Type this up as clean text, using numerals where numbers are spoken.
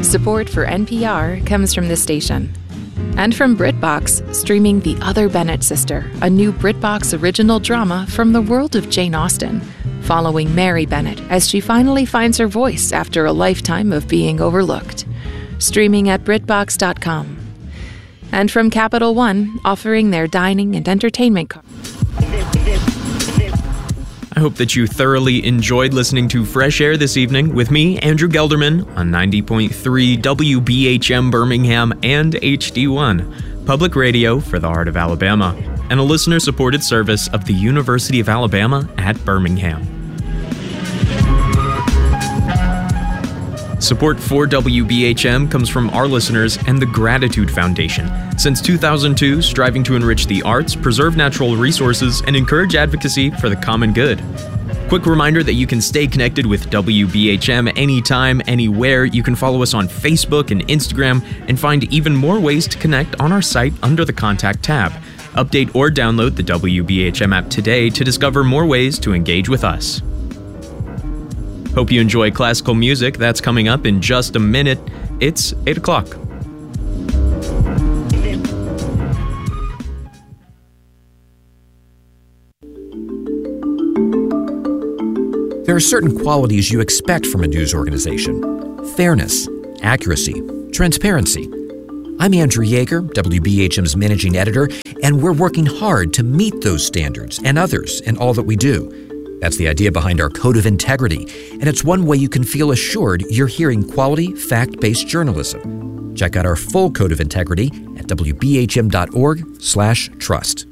Support for NPR comes from this station. And from BritBox, streaming The Other Bennett Sister, a new BritBox original drama from the world of Jane Austen, following Mary Bennett as she finally finds her voice after a lifetime of being overlooked. Streaming at BritBox.com. And from Capital One, offering their dining and entertainment cards. I hope that you thoroughly enjoyed listening to Fresh Air this evening with me, Andrew Gelderman, on 90.3 WBHM Birmingham and HD1, public radio for the heart of Alabama, and a listener-supported service of the University of Alabama at Birmingham. Support for WBHM comes from our listeners and the Gratitude Foundation. Since 2002, striving to enrich the arts, preserve natural resources, and encourage advocacy for the common good. Quick reminder that you can stay connected with WBHM anytime, anywhere. You can follow us on Facebook and Instagram and find even more ways to connect on our site under the Contact tab. Update or download the WBHM app today to discover more ways to engage with us. Hope you enjoy classical music. That's coming up in just a minute. It's 8 o'clock. There are certain qualities you expect from a news organization: fairness, accuracy, transparency. I'm Andrew Yeager, WBHM's managing editor, and we're working hard to meet those standards and others in all that we do. That's the idea behind our Code of Integrity, and it's one way you can feel assured you're hearing quality, fact-based journalism. Check out our full Code of Integrity at WBHM.org/trust.